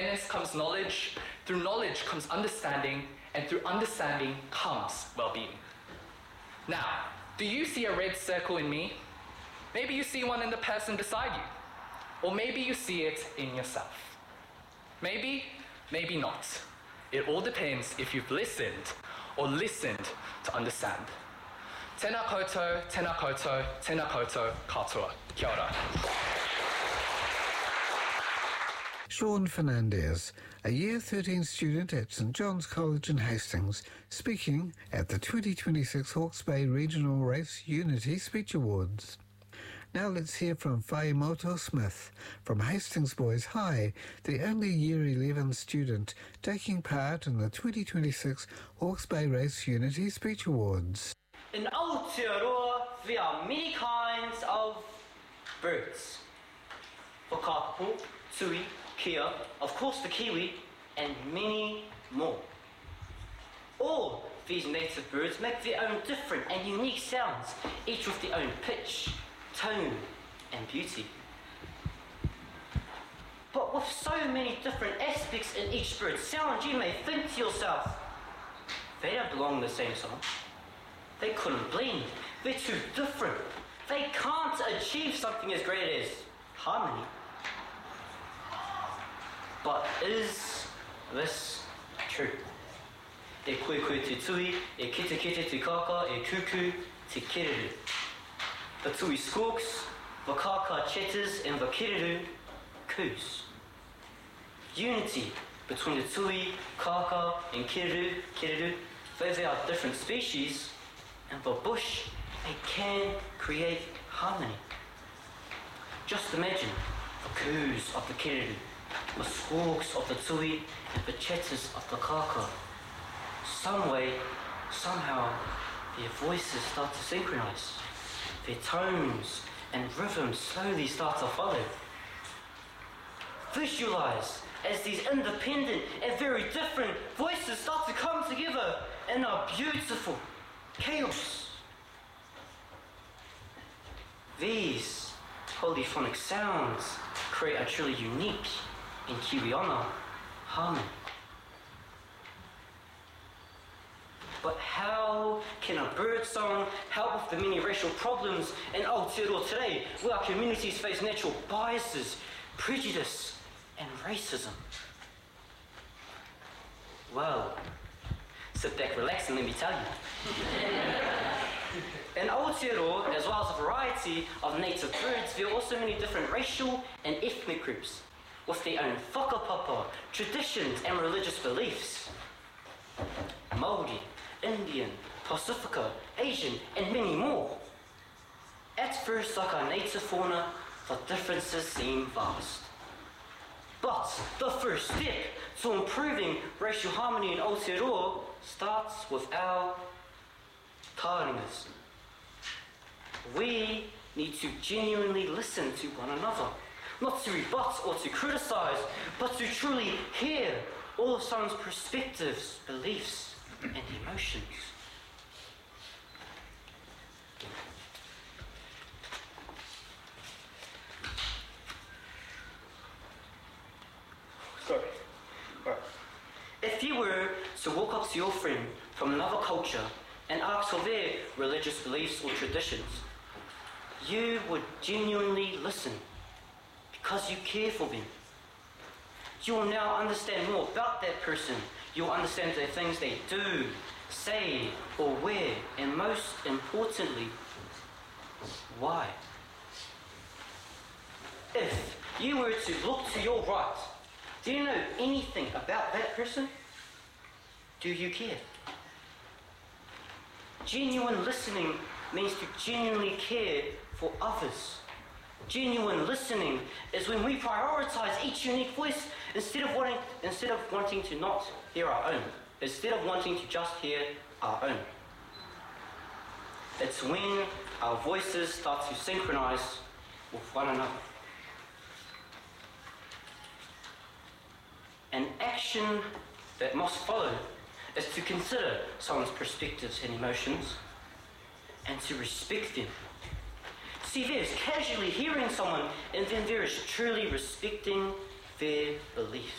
awareness comes knowledge, through knowledge comes understanding, and through understanding comes well-being. Now, do you see a red circle in me? Maybe you see one in the person beside you. Or maybe you see it in yourself. Maybe, maybe not. It all depends if you've listened or listened to understand. Tēnā koutou, tēnā koutou, tēnā koutou katoa. Kia ora. Sean Fernandez, a Year 13 student at St John's College in Hastings, speaking at the 2026 Hawke's Bay Regional Race Unity Speech Awards. Now let's hear from Whaimoto Smith from Hastings Boys High, the only Year 11 student taking part in the 2026 Hawke's Bay Race Unity Speech Awards. In Aotearoa, there are many kinds of birds. Whakakapo, tui, kia, of course the kiwi, and many more. All these native birds make their own different and unique sounds, each with their own pitch, tone, and beauty. But with so many different aspects in each bird's sound, you may think to yourself, they don't belong in the same song. They couldn't blend. They're too different. They can't achieve something as great as harmony. But is this true? E koe koe te tui, e kete kete te kaka, e kuku te kereru. The tui squawks, the kaka chatters, and the kereru coos. Unity between the tui, kaka, and kereru, though they are different species, and the bush, they can create harmony. Just imagine the coos of the kereru, the squawks of the tui, and the chatters of the kaka. Some way, somehow, their voices start to synchronize. Their tones and rhythms slowly start to follow. Visualize as these independent and very different voices start to come together in a beautiful chaos. These polyphonic sounds create a truly unique and Kiwiana harmony. But how can a bird song help with the many racial problems in Aotearoa today, where our communities face natural biases, prejudice, and racism? Well, sit back, relax, and let me tell you. In Aotearoa, as well as a variety of native birds, there are also many different racial and ethnic groups with their own whakapapa, traditions, and religious beliefs. Māori, Indian, Pacifica, Asian, and many more. At first, like our native fauna, the differences seem vast. But the first step to improving racial harmony in Aotearoa starts with our taringas. We need to genuinely listen to one another, not to rebut or to criticize, but to truly hear all of someone's perspectives, beliefs, and emotions. Sorry. Right. If you were to walk up to your friend from another culture and ask for their religious beliefs or traditions, you would genuinely listen because you care for them. You will now understand more about that person. You'll understand the things they do, say, or wear, and most importantly, why. If you were to look to your right, do you know anything about that person? Do you care? Genuine listening means to genuinely care for others. Genuine listening is when we prioritize each unique voice instead of wanting to not hear our own, instead of wanting to just hear our own. It's when our voices start to synchronize with one another. An action that must follow is to consider someone's perspectives and emotions and to respect them. See, there's casually hearing someone, and then there is truly respecting their beliefs.